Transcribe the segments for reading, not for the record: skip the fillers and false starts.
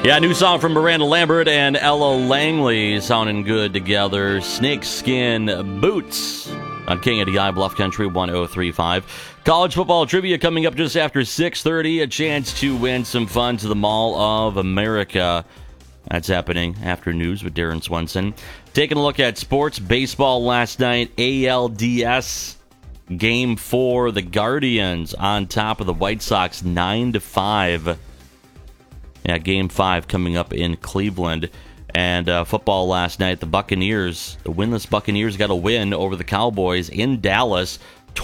Yeah, new song from Miranda Lambert and Ella Langley sounding good together. Snakeskin Boots on King of the Eye, Bluff Country 1035. College football trivia coming up just after 6:30. A chance to win some fun to the Mall of America. That's happening after news with Darren Swenson. Taking a look at sports. Baseball last night. ALDS Game 4. The Guardians on top of the White Sox 9-5. Yeah, Game 5 coming up in Cleveland. And football last night, the Buccaneers, the winless Buccaneers got a win over the Cowboys in Dallas,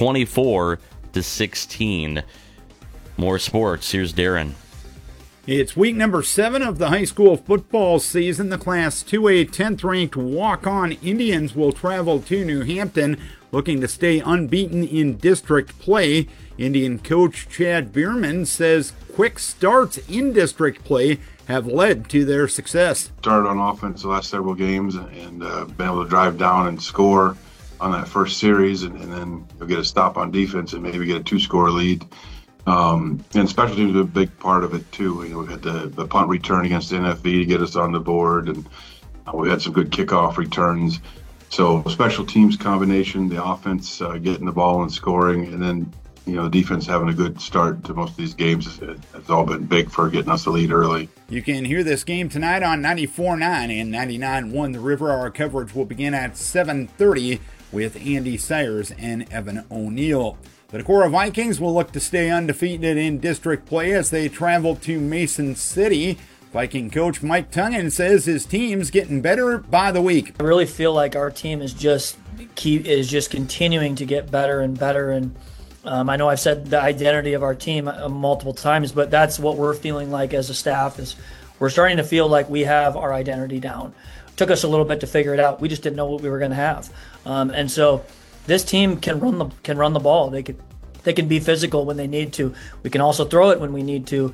24-16. More sports. Here's Darren. It's week number 7 of the high school football season. The Class 2A 10th-ranked walk-on Indians will travel to New Hampton, looking to stay unbeaten in district play. Indian coach Chad Bierman says quick starts in district play have led to their success. Started on offense the last several games and been able to drive down and score on that first series, and then you'll get a stop on defense and maybe get a 2-score lead. And special teams are a big part of it too. You know, we had the punt return against NFV to get us on the board, and we had some good kickoff returns. So special teams combination, the offense getting the ball and scoring, and then the defense having a good start to most of these games has all been big for getting us a lead early. You can hear this game tonight on 94.9 and 99.1 The River. Our coverage will begin at 7:30 with Andy Sayers and Evan O'Neill. The Decorah Vikings will look to stay undefeated in district play as they travel to Mason City. Viking coach Mike Tungan says his team's getting better by the week. I really feel like our team is just continuing to get better and better. And I know I've said the identity of our team multiple times, but that's what we're feeling like as a staff. Is we're starting to feel like we have our identity down. It took us a little bit to figure it out. We just didn't know what we were going to have, and so this team can run the ball. They can be physical when they need to. We can also throw it when we need to,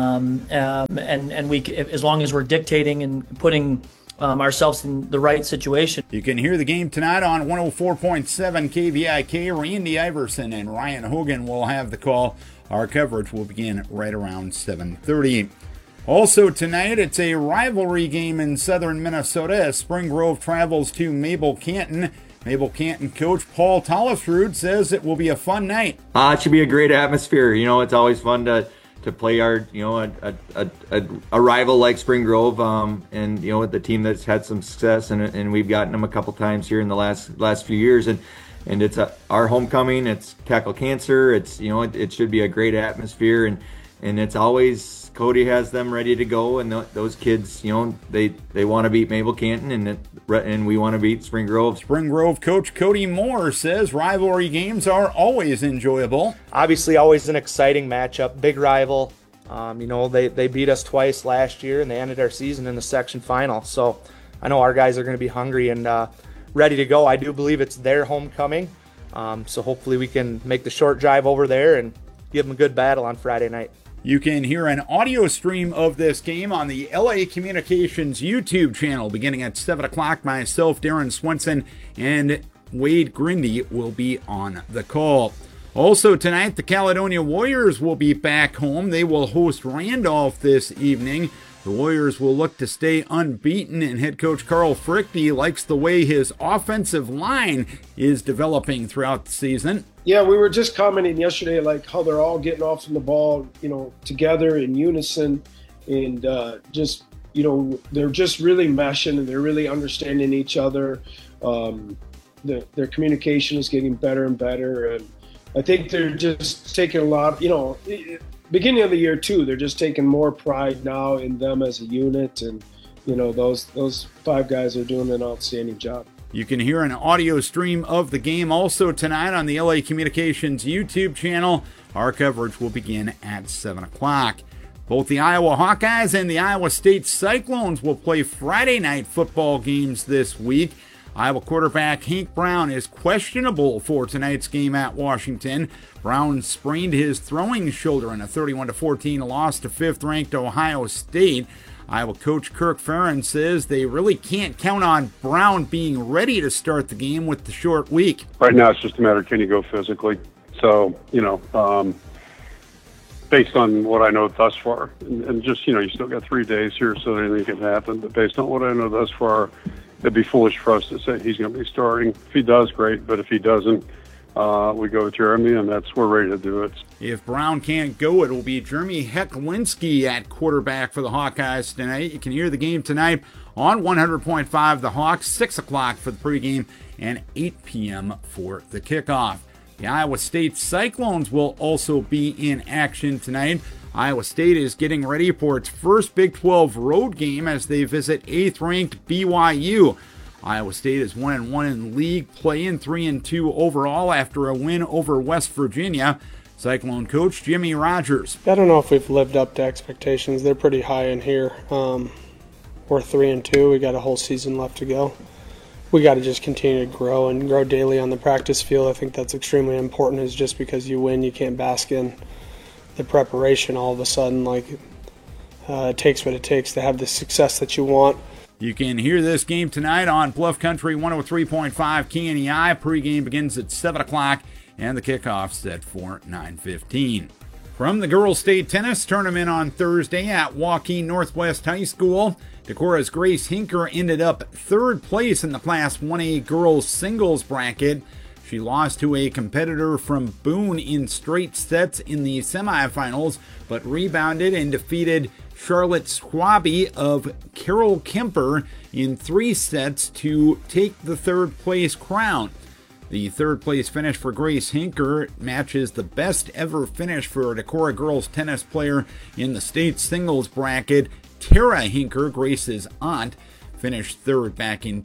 and we, as long as we're dictating and putting ourselves in the right situation. You can hear the game tonight on 104.7 KVIK. Randy Iverson and Ryan Hogan will have the call. Our coverage will begin right around 7:30. Also tonight, it's a rivalry game in southern Minnesota as Spring Grove travels to Mabel Canton. Mabel Canton coach Paul Tollisrud says it will be a fun night. It should be a great atmosphere. It's always fun to play our, a rival like Spring Grove, and with the team that's had some success, and we've gotten them a couple times here in the last few years, and it's our homecoming. It's Tackle Cancer. It's it should be a great atmosphere, and it's always. Cody has them ready to go, and those kids, they want to beat Mabel Canton, and we want to beat Spring Grove. Spring Grove coach Cody Moore says rivalry games are always enjoyable. Obviously, always an exciting matchup, big rival. They beat us twice last year, and they ended our season in the section final. So I know our guys are going to be hungry and ready to go. I do believe it's their homecoming, so hopefully we can make the short drive over there and give them a good battle on Friday night. You can hear an audio stream of this game on the LA Communications YouTube channel beginning at 7 o'clock. Myself, Darren Swenson, and Wade Grindy will be on the call. Also tonight, the Caledonia Warriors will be back home. They will host Randolph this evening. The Warriors will look to stay unbeaten, and head coach Carl Frickty likes the way his offensive line is developing throughout the season. Yeah, we were just commenting yesterday, like how they're all getting off from the ball, together in unison, and they're just really meshing and they're really understanding each other. Their communication is getting better and better, and I think they're just taking a lot. Beginning of the year too, they're just taking more pride now in them as a unit, and those 5 guys are doing an outstanding job. You can hear an audio stream of the game also tonight on the LA Communications YouTube channel. Our coverage will begin at 7 o'clock. Both the Iowa Hawkeyes and the Iowa State Cyclones will play Friday night football games this week. Iowa quarterback Hank Brown is questionable for tonight's game at Washington. Brown sprained his throwing shoulder in a 31-14 loss to 5th-ranked Ohio State. Iowa coach Kirk Ferentz says they really can't count on Brown being ready to start the game with the short week. Right now it's just a matter of can you go physically. So, based on what I know thus far. And just, you still got 3 days here, so anything can happen. But based on what I know thus far, it'd be foolish for us to say he's going to be starting. If he does, great. But if he doesn't, we go with Jeremy, and we're ready to do it. If Brown can't go, it will be Jeremy Hecklinski at quarterback for the Hawkeyes tonight. You can hear the game tonight on 100.5 The Hawks, 6 o'clock for the pregame, and 8 p.m. for the kickoff. The Iowa State Cyclones will also be in action tonight. Iowa State is getting ready for its first Big 12 road game as they visit 8th-ranked BYU. Iowa State is 1-1 in league play and 3-2 overall after a win over West Virginia. Cyclone coach Jimmy Rogers. I don't know if we've lived up to expectations. They're pretty high in here. We're 3-2. We got a whole season left to go. We got to just continue to grow and grow daily on the practice field. I think that's extremely important. Is just because you win, you can't bask in the preparation all of a sudden. It takes what it takes to have the success that you want. You can hear this game tonight on Bluff Country 103.5 KNEI. Pregame begins at 7 o'clock, and the kickoff set for 9:15. From the Girls State Tennis Tournament on Thursday at Waukee Northwest High School, Decorah's Grace Hinker ended up third place in the Class 1A girls singles bracket. She lost to a competitor from Boone in straight sets in the semifinals, but rebounded and defeated Charlotte Schwabe of Carol Kemper in 3 sets to take the third place crown. The third place finish for Grace Hinker matches the best ever finish for a Decorah girls tennis player in the state singles bracket. Tara Hinker, Grace's aunt, finished third back in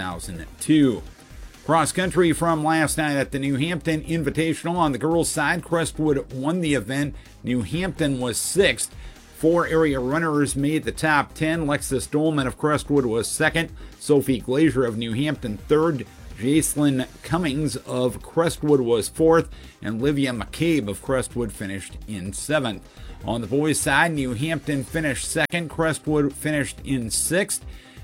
2002. Cross country from last night at the New Hampton Invitational. On the girls' side, Crestwood won the event. New Hampton was 6th. 4 area runners made the top 10. Lexus Dolman of Crestwood was 2nd. Sophie Glazier of New Hampton 3rd. Jacelyn Cummings of Crestwood was 4th. And Livia McCabe of Crestwood finished in 7th. On the boys' side, New Hampton finished 2nd. Crestwood finished in 6th.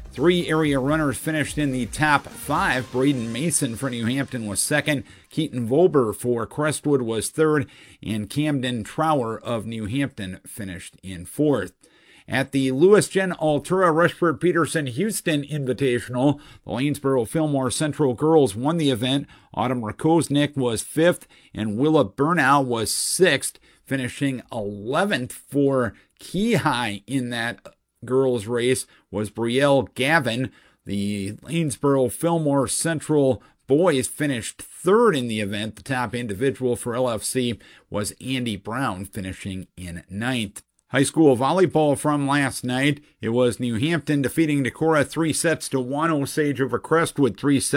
3 area runners finished in the top 5. Braden Mason for New Hampton was 2nd. Keaton Volber for Crestwood was 3rd. And Camden Trower of New Hampton finished in 4th. At the Lewis Gen Altura Rushford Peterson Houston Invitational, the Lanesboro Fillmore Central girls won the event. Autumn Rakosnik was 5th, and Willa Burnau was 6th, finishing 11th for Key High in that girls race was Brielle Gavin. The Lanesboro Fillmore Central boys finished 3rd in the event. The top individual for LFC was Andy Brown, finishing in 9th. High school volleyball from last night. It was New Hampton defeating Decorah 3-1. Osage over Crestwood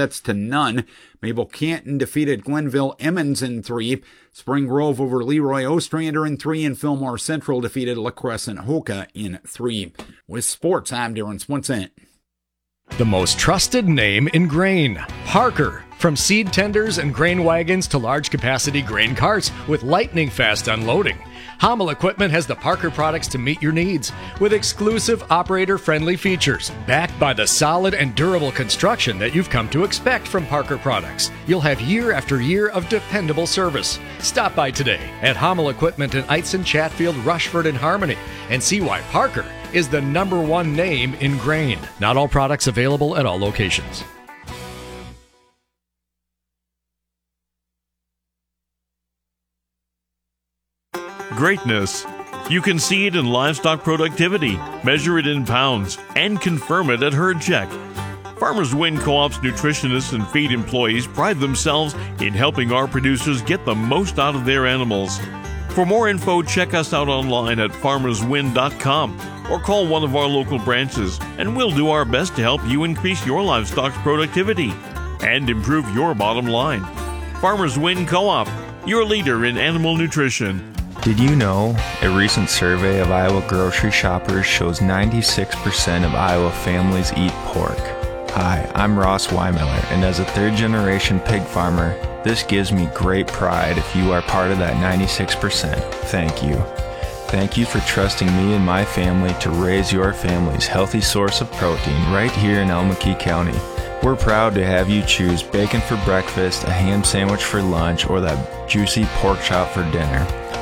3-0. Mabel Canton defeated Glenville Emmons in 3. Spring Grove over Leroy Ostrander in 3. And Fillmore Central defeated La Crescent Hoka in 3. With sports, I'm Darren Swinson. The most trusted name in grain, Parker. From seed tenders and grain wagons to large capacity grain carts with lightning fast unloading, Hamel Equipment has the Parker products to meet your needs with exclusive operator-friendly features backed by the solid and durable construction that you've come to expect from Parker products. You'll have year after year of dependable service. Stop by today at Hamel Equipment in Eitzen, Chatfield, Rushford, and Harmony and see why Parker is the #1 name in grain. Not all products available at all locations. Greatness. You can see it in livestock productivity, measure it in pounds, and confirm it at Herd Check. Farmers Win Co-op's nutritionists and feed employees pride themselves in helping our producers get the most out of their animals. For more info, check us out online at farmerswin.com or call one of our local branches, and we'll do our best to help you increase your livestock's productivity and improve your bottom line. Farmers Win Co-op, your leader in animal nutrition. Did you know a recent survey of Iowa grocery shoppers shows 96% of Iowa families eat pork? Hi, I'm Ross Weimiller, and as a third-generation pig farmer, this gives me great pride if you are part of that 96%. Thank you. Thank you for trusting me and my family to raise your family's healthy source of protein right here in Elmwood County. We're proud to have you choose bacon for breakfast, a ham sandwich for lunch, or that juicy pork chop for dinner.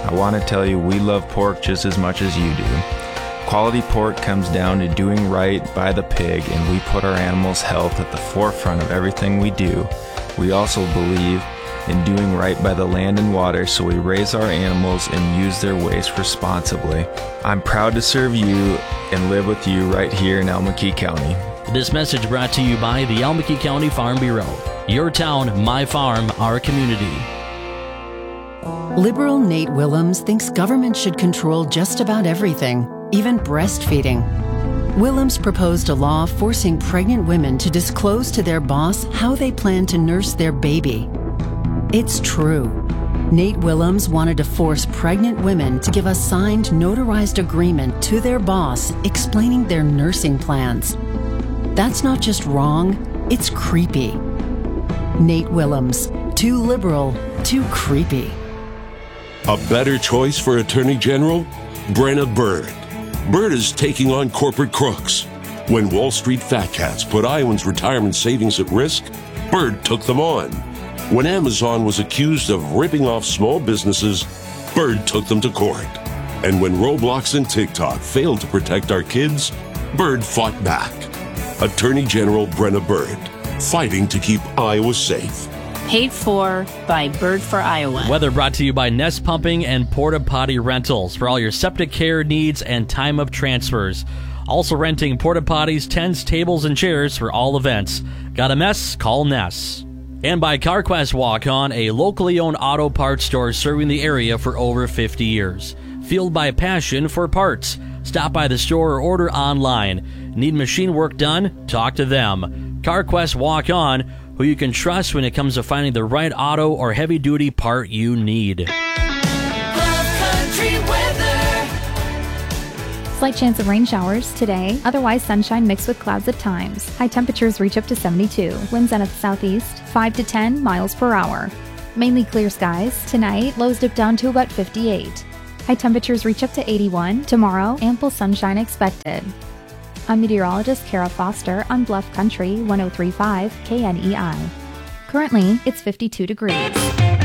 I want to tell you we love pork just as much as you do. Quality pork comes down to doing right by the pig, and we put our animals' health at the forefront of everything we do. We also believe in doing right by the land and water, so we raise our animals and use their waste responsibly. I'm proud to serve you and live with you right here in Albuquerque County. This message brought to you by the Albuquerque County Farm Bureau. Your town, my farm, our community. Liberal Nate Willems thinks government should control just about everything, even breastfeeding. Willems proposed a law forcing pregnant women to disclose to their boss how they plan to nurse their baby. It's true. Nate Willems wanted to force pregnant women to give a signed, notarized agreement to their boss explaining their nursing plans. That's not just wrong, it's creepy. Nate Willems, too liberal, too creepy. A better choice for Attorney General? Brenna Bird. Bird is taking on corporate crooks. When Wall Street fat cats put Iowans' retirement savings at risk, Bird took them on. When Amazon was accused of ripping off small businesses, Bird took them to court. And when Roblox and TikTok failed to protect our kids, Bird fought back. Attorney General Brenna Bird, fighting to keep Iowa safe. Paid for by Bird for Iowa. Weather brought to you by Nest Pumping and Porta Potty Rentals for all your septic care needs and time of transfers. Also renting porta potties, tents, tables, and chairs for all events. Got a mess? Call Ness. And by CarQuest Walk-On, a locally owned auto parts store serving the area for over 50 years. Fueled by passion for parts. Stop by the store or order online. Need machine work done? Talk to them. CarQuest Walk-On, who you can trust when it comes to finding the right auto or heavy-duty part you need. Slight chance of rain showers today, otherwise sunshine mixed with clouds at times. High temperatures reach up to 72. Winds out of the southeast, 5 to 10 miles per hour. Mainly clear skies. Tonight, lows dip down to about 58. High temperatures reach up to 81. Tomorrow, ample sunshine expected. I'm meteorologist Kara Foster on Bluff Country 103.5 KNEI. Currently, it's 52 degrees.